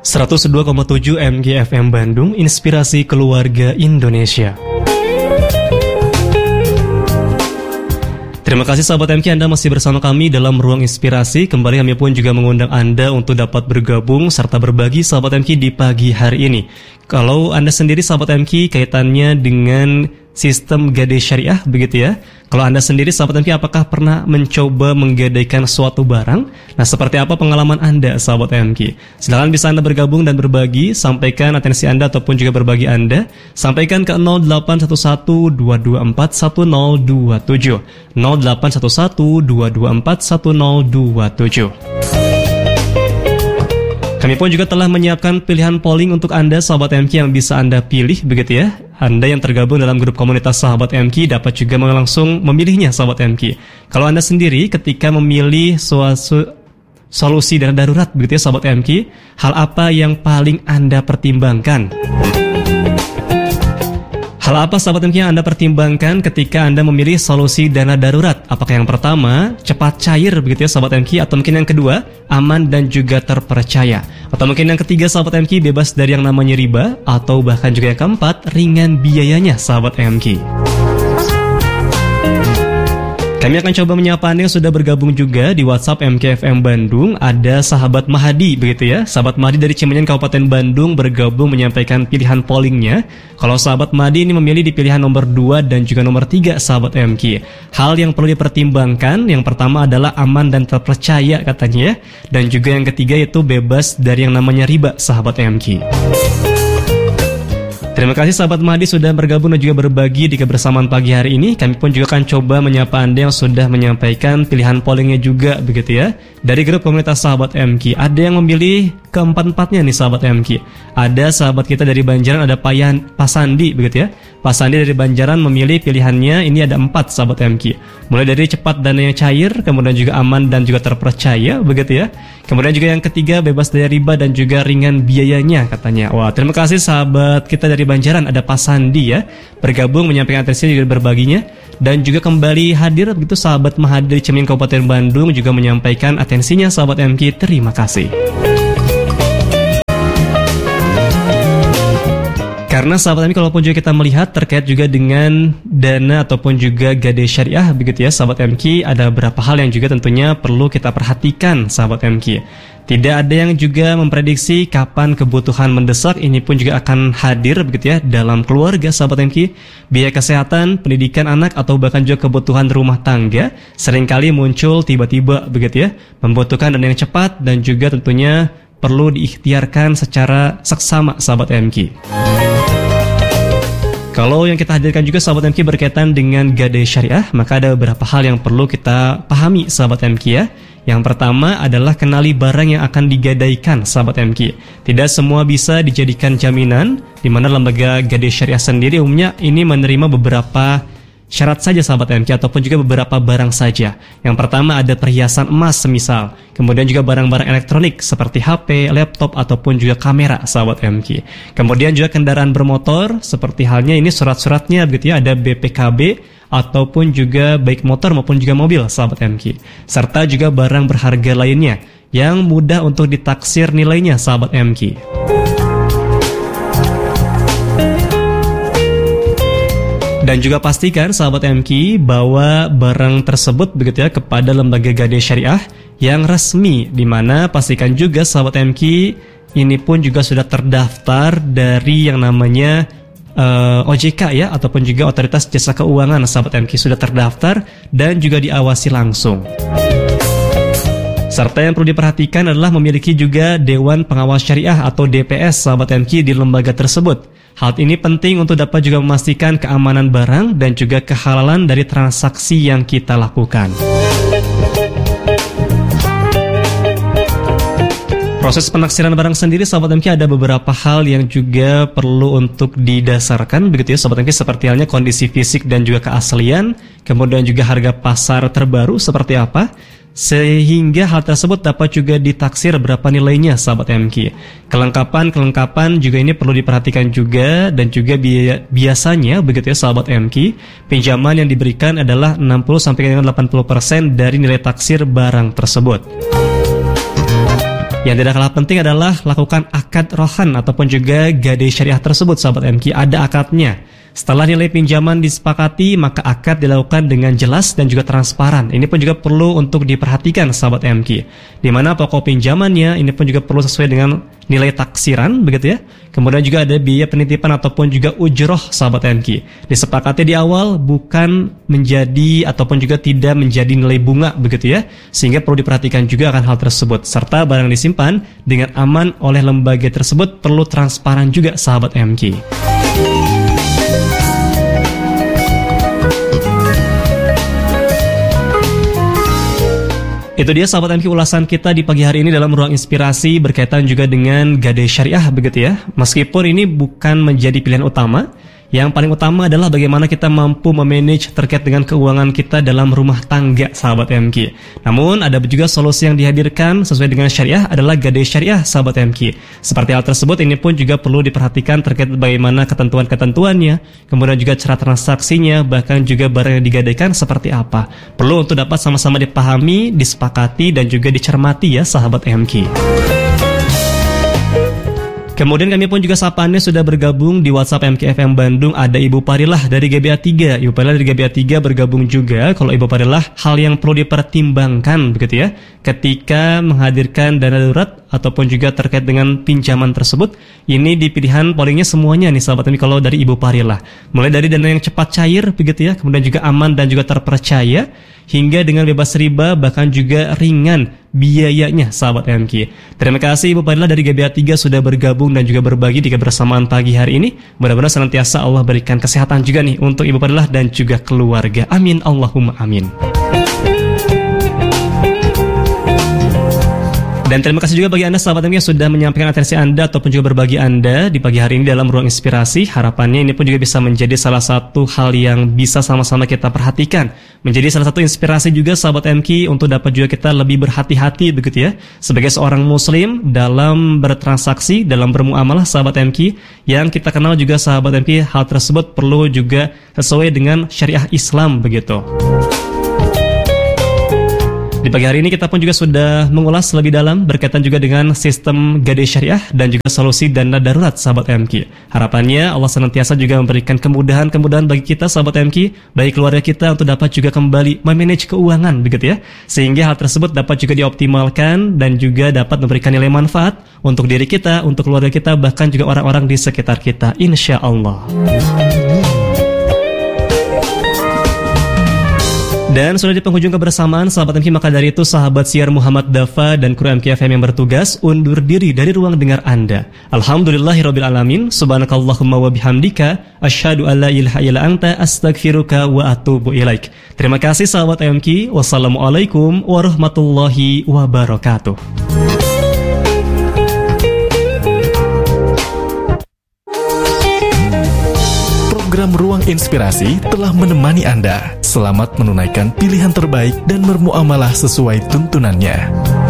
102,7 MGFM Bandung, Inspirasi Keluarga Indonesia. Terima kasih sahabat MK, Anda masih bersama kami dalam Ruang Inspirasi. Kembali kami pun juga mengundang Anda untuk dapat bergabung serta berbagi sahabat MK di pagi hari ini. Kalau Anda sendiri sahabat MK kaitannya dengan sistem gadai syariah begitu ya. Kalau Anda sendiri sahabat MK apakah pernah mencoba menggadaikan suatu barang? Nah, seperti apa pengalaman Anda sahabat MK? Silakan bisa Anda bergabung dan berbagi, sampaikan atensi Anda ataupun juga berbagi Anda. Sampaikan ke 0811-224-1027 0811-224-1027. Kami pun juga telah menyiapkan pilihan polling untuk Anda sahabat MK yang bisa Anda pilih begitu ya. Anda yang tergabung dalam grup komunitas sahabat MK dapat juga langsung memilihnya sahabat MK. Kalau Anda sendiri ketika memilih solusi dana darurat begitu ya sahabat MK, hal apa yang paling Anda pertimbangkan? Hal apa sahabat MK yang Anda pertimbangkan ketika Anda memilih solusi dana darurat? Apakah yang pertama, cepat cair begitu ya sahabat MK, atau mungkin yang kedua, aman dan juga terpercaya, atau mungkin yang ketiga sahabat MK, bebas dari yang namanya riba, atau bahkan juga yang keempat, ringan biayanya sahabat MK. Kami akan coba menyapa Anda yang sudah bergabung juga di WhatsApp MKFM Bandung. Ada sahabat Mahadi begitu ya. Sahabat Mahadi dari Cimenyan Kabupaten Bandung bergabung menyampaikan pilihan pollingnya. Kalau sahabat Mahadi ini memilih di pilihan nomor 2 dan juga nomor 3 sahabat MK. Hal yang perlu dipertimbangkan yang pertama adalah aman dan terpercaya katanya. Dan juga yang ketiga yaitu bebas dari yang namanya riba sahabat MK. Terima kasih sahabat Mahdi sudah bergabung dan juga berbagi di kebersamaan pagi hari ini. Kami pun juga akan coba menyapa Anda yang sudah menyampaikan pilihan pollingnya juga begitu ya. Dari grup komunitas sahabat MK, ada yang memilih keempat-empatnya nih sahabat MK. Ada sahabat kita dari Banjaran, ada Pak Sandi begitu ya. Pak Sandi dari Banjaran memilih pilihannya, ini ada 4 sahabat MK. Mulai dari cepat dana yang cair, kemudian juga aman dan juga terpercaya begitu ya. Kemudian juga yang ketiga bebas dari riba dan juga ringan biayanya katanya. Wah, terima kasih sahabat kita dari Banjaran, ada Pak Sandi ya, bergabung menyampaikan atensi juga berbaginya. Dan juga kembali hadir begitu sahabat Mahadi dari Cimenyan Kabupaten Bandung juga menyampaikan atensinya sahabat MK. Terima kasih. Karena sahabat MK kalaupun juga kita melihat terkait juga dengan dana ataupun juga gadai syariah begitu ya sahabat MK, ada beberapa hal yang juga tentunya perlu kita perhatikan sahabat MK. Tidak ada yang juga memprediksi kapan kebutuhan mendesak ini pun juga akan hadir begitu ya dalam keluarga sahabat MK. Biaya kesehatan, pendidikan anak atau bahkan juga kebutuhan rumah tangga seringkali muncul tiba-tiba begitu ya, membutuhkan dana yang cepat dan juga tentunya perlu diikhtiarkan secara seksama sahabat MK. Kalau yang kita hadirkan juga sahabat MK berkaitan dengan gadai syariah, maka ada beberapa hal yang perlu kita pahami sahabat MK ya. Yang pertama adalah kenali barang yang akan digadaikan sahabat MK. Tidak semua bisa dijadikan jaminan, di mana lembaga gadai syariah sendiri umumnya ini menerima beberapa syarat saja sahabat MK ataupun juga beberapa barang saja. Yang pertama ada perhiasan emas semisal, kemudian juga barang-barang elektronik seperti HP, laptop ataupun juga kamera sahabat MK. Kemudian juga kendaraan bermotor seperti halnya ini surat-suratnya begitu ya, ada BPKB ataupun juga baik motor maupun juga mobil sahabat MK. Serta juga barang berharga lainnya yang mudah untuk ditaksir nilainya sahabat MK. Dan juga pastikan sahabat MK bahwa barang tersebut begitu ya kepada lembaga gadai syariah yang resmi, di mana pastikan juga sahabat MK ini pun juga sudah terdaftar dari yang namanya OJK ya ataupun juga Otoritas Jasa Keuangan sahabat MK sudah terdaftar dan juga diawasi langsung. Serta yang perlu diperhatikan adalah memiliki juga Dewan Pengawas Syariah atau DPS sahabat MK di lembaga tersebut. Hal ini penting untuk dapat juga memastikan keamanan barang dan juga kehalalan dari transaksi yang kita lakukan. Proses penaksiran barang sendiri sahabat MK ada beberapa hal yang juga perlu untuk didasarkan begitu ya sahabat MK, seperti halnya kondisi fisik dan juga keaslian, kemudian juga harga pasar terbaru seperti apa, sehingga hal tersebut dapat juga ditaksir berapa nilainya sahabat MK. Kelengkapan juga ini perlu diperhatikan juga, dan juga biasanya begitu ya sahabat MK, pinjaman yang diberikan adalah 60-80% dari nilai taksir barang tersebut. Yang tidak kalah penting adalah lakukan akad rohan ataupun juga gadai syariah tersebut, sahabat MQ. Ada akadnya. Setelah nilai pinjaman disepakati, maka akad dilakukan dengan jelas dan juga transparan. Ini pun juga perlu untuk diperhatikan, sahabat MQ. Di mana pokok pinjamannya ini pun juga perlu sesuai dengan nilai taksiran, begitu ya. Kemudian juga ada biaya penitipan ataupun juga ujroh, sahabat MQ. Disepakati di awal bukan menjadi ataupun juga tidak menjadi nilai bunga, begitu ya. Sehingga perlu diperhatikan juga akan hal tersebut. Serta barang disimpan dengan aman oleh lembaga tersebut perlu transparan juga, sahabat MQ. Itu dia sahabat MQ ulasan kita di pagi hari ini dalam ruang inspirasi berkaitan juga dengan gadai syariah, begitu ya. Meskipun ini bukan menjadi pilihan utama, yang paling utama adalah bagaimana kita mampu memanage terkait dengan keuangan kita dalam rumah tangga, sahabat MQ. Namun ada juga solusi yang dihadirkan sesuai dengan syariah adalah gadai syariah, sahabat MQ. Seperti hal tersebut ini pun juga perlu diperhatikan terkait bagaimana ketentuan-ketentuannya, kemudian juga cara transaksinya, bahkan juga barang yang digadaikan seperti apa. Perlu untuk dapat sama-sama dipahami, disepakati dan juga dicermati ya, sahabat MQ. Kemudian kami pun juga sapaannya sudah bergabung di WhatsApp MKFM Bandung. Ada Ibu Parilah dari GBA 3. Ibu Parilah dari GBA 3 bergabung juga. Kalau Ibu Parilah, hal yang perlu dipertimbangkan begitu ya, ketika menghadirkan dana darurat ataupun juga terkait dengan pinjaman tersebut. Ini di pilihan pollingnya semuanya nih, sahabat kami, kalau dari Ibu Parilah. Mulai dari dana yang cepat cair begitu ya, kemudian juga aman dan juga terpercaya, hingga dengan bebas riba, bahkan juga ringan biayanya, sahabat MQ. Terima kasih Ibu Parilah dari GBA 3 sudah bergabung dan juga berbagi di kebersamaan pagi hari ini. Mudah-mudahan senantiasa Allah berikan kesehatan juga nih untuk Ibu Parilah dan juga keluarga. Amin, Allahumma amin. Dan terima kasih juga bagi Anda sahabat MQ yang sudah menyampaikan atensi Anda ataupun juga berbagi Anda di pagi hari ini dalam ruang inspirasi. Harapannya ini pun juga bisa menjadi salah satu hal yang bisa sama-sama kita perhatikan. Menjadi salah satu inspirasi juga sahabat MQ untuk dapat juga kita lebih berhati-hati begitu ya. Sebagai seorang muslim dalam bertransaksi, dalam bermuamalah, sahabat MQ, yang kita kenal juga sahabat MQ, hal tersebut perlu juga sesuai dengan syariah Islam begitu. Di pagi hari ini kita pun juga sudah mengulas lebih dalam berkaitan juga dengan sistem gadai syariah dan juga solusi dana darurat, sahabat MQ. Harapannya Allah senantiasa juga memberikan kemudahan-kemudahan bagi kita, sahabat MQ, bagi keluarga kita untuk dapat juga kembali memanage keuangan begitu ya, sehingga hal tersebut dapat juga dioptimalkan dan juga dapat memberikan nilai manfaat untuk diri kita, untuk keluarga kita, bahkan juga orang-orang di sekitar kita, insya Allah. Dan sudah di penghujung kebersamaan sahabat MQ, maka dari itu sahabat siar Muhammad Dafa dan kru MKFM yang bertugas undur diri dari ruang dengar Anda. Alhamdulillahirabbil alamin, subhanakallahumma wa bihamdika asyhadu alla ilaha illa anta astaghfiruka wa atubu ilaik. Terima kasih sahabat MQ. Wassalamualaikum warahmatullahi wabarakatuh. Program Ruang Inspirasi telah menemani Anda. Selamat menunaikan pilihan terbaik dan bermuamalah sesuai tuntunannya.